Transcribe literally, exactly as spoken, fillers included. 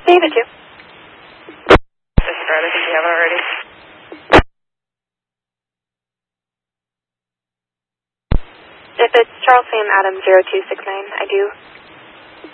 David, too. Disregard, I think you have it already. If it's Charles Sam Adam zero two six nine, I do.